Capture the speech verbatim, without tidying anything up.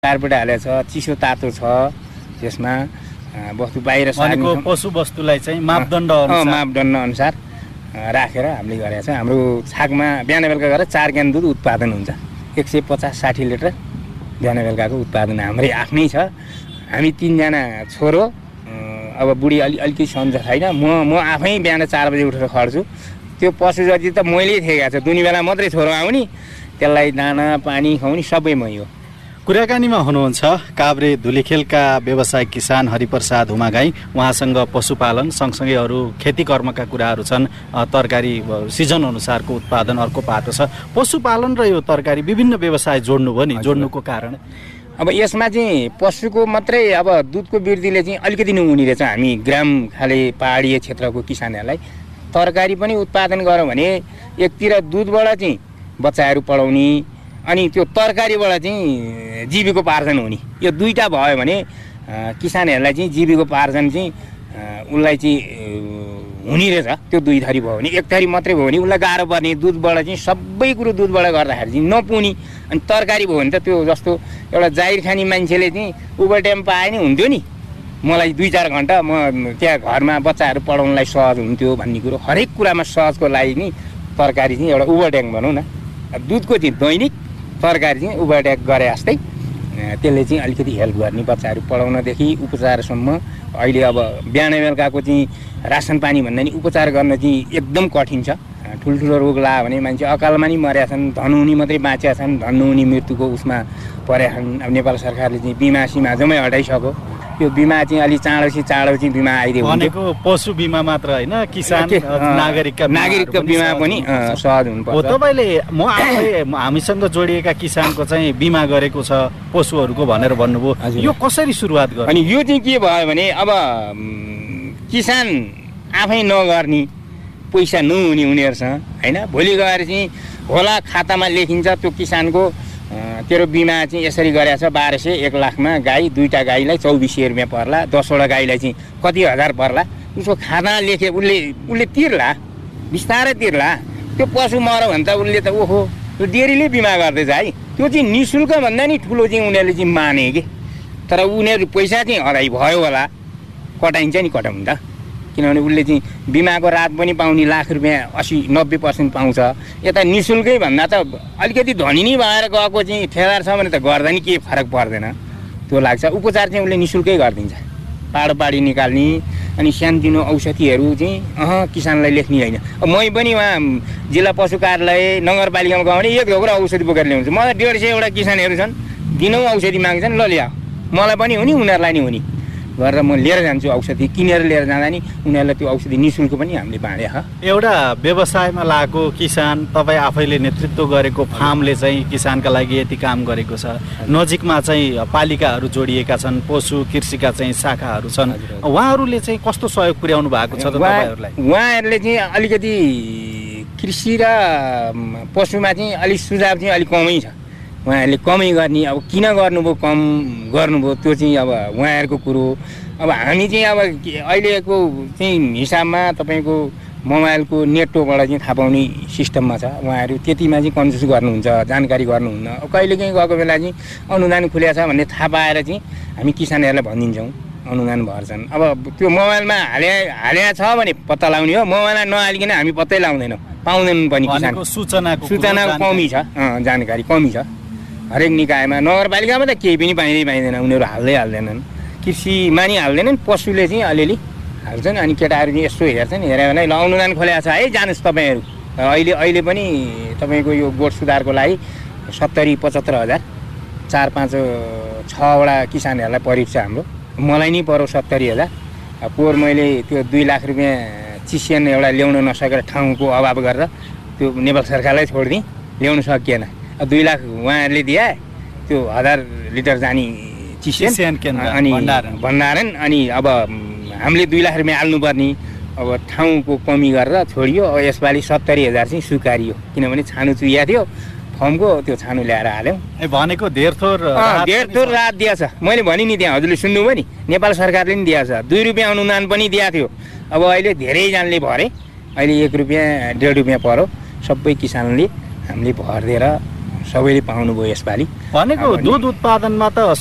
Carpet हालेको छ, चिसो तातो छ, त्यसमा वस्तु बाहिर भनेको पशु वस्तुलाई चाहिँ मापदण्ड अनुसार मापदण्ड अनुसार राखेर हामीले गरेका छौँ। हाम्रो छाकमा बिहान बेलुका गरेर चार क्यान दुध उत्पादन हुन्छ। एक सय पचास साठी लिटर बिहान बेलुकाको उत्पादन हाम्रै आफ्नै छ। हामी तिनजना छोरो, अब बुढी अलि अलिकति सन्च छैन। म म आफै बिहान चार बजी उठेर खट्छु। त्यो पशु जति त मैले थिएका छ, दुनी बेला मात्रै छोरो आउने, त्यसलाई दाना पानी खुवाउने सबै मै हो। कुराकानीमा हुनुहुन्छ काभ्रे धुलीखेलका व्यवसायिक किसान हरिप्रसाद हुमागाई। उहाँसँग पशुपालन सँगसँगै अरू खेती कर्मका कुराहरू छन्। तरकारी सिजन अनुसारको उत्पादन अर्को पाटो छ। पशुपालन र यो तरकारी विभिन्न व्यवसाय जोड्नु भयो नि, जोड्नुको कारण अब यसमा चाहिँ पशुको मात्रै अब दुधको वृद्धिले चाहिँ अलिकति नहुने रहेछ। हामी ग्राम खाले पहाडीय क्षेत्रको किसानहरूलाई तरकारी पनि उत्पादन गरौँ भने एकतिर दुधबाट चाहिँ बच्चाहरू पढाउने अनि त्यो तरकारीबाट चाहिँ जीविकोपार्जन हुने, यो दुईटा भयो भने किसानहरूलाई चाहिँ जीविकोपार्जन चाहिँ उसलाई चाहिँ हुने रहेछ। त्यो दुई थरी भयो भने, एक थरी मात्रै भयो भने उसलाई गाह्रो पर्ने। दुधबाट चाहिँ सबै कुरो दुधबाट गर्दाखेरि चाहिँ नपुग्ने। अनि तरकारी भयो भने त त्यो जस्तो एउटा जाहिर खाने मान्छेले चाहिँ ओभरटाइम पाए नि हुन्थ्यो नि। मलाई दुई चार घन्टा म त्यहाँ घरमा बच्चाहरू पढाउनलाई सहज हुन्थ्यो भन्ने कुरो, हरेक कुरामा सहजको लागि नि तरकारी चाहिँ एउटा ओभरट्याक भनौँ न। दुधको चाहिँ दैनिक, तरकारी चाहिँ ओभरट्याक गरे जस्तै त्यसले चाहिँ अलिकति हेल्प गर्ने बच्चाहरू पढाउनदेखि उपचारसम्म। अहिले अब बिहान बेलुकाको चाहिँ रासन पानी भन्दा नि उपचार गर्न चाहिँ एकदम कठिन छ। ठुल्ठुलो रोग लाग्यो भने मान्छे अकालमा नि मरेका छन्, धनुहुने मात्रै बाँचेका छन्, धनुहुने मृत्युको उसमा परेका छन्। अब नेपाल सरकारले चाहिँ बिमा सिमा जम्मै हटाइसक्यो। यो बिमा चाहिँ अलि चाँडो चाहिँ चाँडो चाहिँ बिमा आइदियो भनेको पशु बिमा मात्र होइन, किसान नागरिकका नागरिकको बिमा पनि सहज हुनुपर्छ। तपाईँले म आफै हामीसँग जोडिएका किसानको चाहिँ बिमा गरेको छ पशुहरूको भनेर भन्नुभयो, यो कसरी सुरुवात गर्नु? अनि यो चाहिँ के भयो भने अब किसान आफै नगर्ने, पैसा नहुने उनीहरूसँग होइन, भोलि गएर चाहिँ होला खातामा लेखिन्छ त्यो किसानको तेरो बिमा चाहिँ यसरी गरेको छ बाह्र सय एक लाखमा गाई, दुईवटा गाईलाई चौबिस सय रुपियाँ पर्ला, दसवटा गाईलाई चाहिँ कति हजार पर्ला। उसको खाना लेखे उसले उसले तिर्ला, बिस्तारै तिर्ला। त्यो पशु मऱ्यो भने त उसले त ओहो त्यो डेरीले बिमा गर्दैछ है। त्यो चाहिँ नि शुल्क भन्दा नि ठुलो चाहिँ उनीहरूले चाहिँ माने कि, तर उनीहरू पैसा चाहिँ अदाइ भयो होला, कटाइन्छ नि कटाउनु त। किनभने उसले चाहिँ बिमाको रात पनि पाउने, लाख रुपियाँ असी नब्बे पर्सेन्ट पाउँछ। यता नि शुल्कै भन्दा त अलिकति धनी नै भएर गएको चाहिँ ठेदार छ भने त गर्दा नि केही फरक पर्दैन, त्यो लाग्छ। उपचार चाहिँ उसले नि शुल्कै गरिदिन्छ, पाडो पाडी निकाल्ने अनि सानोतिनो औषधिहरू चाहिँ अह किसानलाई लेख्ने होइन। मै पनि उहाँ जिल्ला पशु कार्यालय नगरपालिकामा गयो भने एक ढोक्रा औषधि बोकेर ल्याउँछु। मलाई डेढ सयवटा किसानहरू छन्, दिनौँ औषधि माग्छन्, ल ल्याऊ, मलाई पनि हुने उनीहरूलाई नि हुने गरेर म लिएर जान्छु। औषधि किनेर लिएर जाँदा नि उनीहरूलाई त्यो औषधि नि शुल्क पनि हामीले बाँडे। एउटा व्यवसायमा लागेको किसान, तपाईँ आफैले नेतृत्व गरेको फार्मले चाहिँ किसानका लागि यति काम गरेको छ। नजिकमा चाहिँ पालिकाहरू जोडिएका छन्, पशु कृषिका चाहिँ शाखाहरू छन्, उहाँहरूले चाहिँ कस्तो सहयोग पुर्याउनु भएको छ त तपाईँहरूलाई? उहाँहरूले चाहिँ अलिकति कृषि र पशुमा चाहिँ अलिक सुझाव चाहिँ अलिक कमै छ। उहाँहरूले कमै गर्ने, अब किन गर्नुभयो कम गर्नुभयो त्यो चाहिँ अब उहाँहरूको कुरो। अब हामी चाहिँ अब अहिलेको चाहिँ हिसाबमा तपाईँको मोबाइलको नेटवर्कबाट चाहिँ थाहा पाउने सिस्टममा छ। उहाँहरू त्यतिमा चाहिँ कन्जुस गर्नुहुन्छ, जानकारी गर्नुहुन्न। अब कहिले काहीँ गएको बेला चाहिँ अनुदान खुलेको छ भन्ने थाहा पाएर चाहिँ हामी किसानहरूलाई भनिदिन्छौँ अनुदान भर्छन्। अब त्यो मोबाइलमा हाले हालेको छ भने पत्ता लगाउने हो, मोबाइलमा नहालिकन हामी पत्तै लगाउँदैनौँ, पाउँदैनौँ पनि। किसानको सूचनाको सूचनाको कमी छ, जानकारी कमी छ। हरेक निकायमा, नगरपालिकामा त केही पनि पाइँदै पाइँदैन, उनीहरू हाल्दै हाल्दैनन्। कृषिमा नि हाल्दैनन्, पशुले चाहिँ अलिअलि हाल्छन्। अनि केटाहरू चाहिँ यसो हेर्छन्, हेऱ्यो भने ल अनुदान खोलेको छ है, जानुहोस् तपाईँहरू। अहिले अहिले पनि तपाईँको यो गोठ सुधारको लागि सत्तरी पचहत्तर हजार चार पाँच छवटा किसानहरूलाई परेको छ हाम्रो। मलाई नि पऱ्यो सत्तरी हजार। पोहोर मैले त्यो दुई लाख रुपियाँ चिसिएन एउटा ल्याउन नसकेर ठाउँको अभाव गरेर त्यो नेपाल सरकारलाई छोडिदिएँ, ल्याउन सकिएन। दुई लाख उहाँहरूले दिए, त्यो हजार लिटर जाने चिसिएन अनि भण्डारण, अनि अब हामीले दुई लाख रुपियाँ हाल्नुपर्ने। अब ठाउँको कमी गरेर छोडियो। अब यसपालि सत्तरी हजार चाहिँ स्वीकारियो, किनभने छानो चुहिया थियो फर्मको, त्यो छानो ल्याएर हाल्यौँ। भनेको धेर थोर धेर थोर राहत दिएछ। मैले भने नि त्यहाँ हजुरले सुन्नुभयो नि, नेपाल सरकारले नि दिएछ, दुई रुपियाँ अनुदान पनि दिएको थियो। अब अहिले धेरैजनाले भरे, अहिले एक रुपियाँ डेढ रुपियाँ पऱ्यो। सबै किसानले हामीले भरिदिएर सबैले पाउनुभयो यसपालि। भनेको अब नि- दुध उत्पादनमा त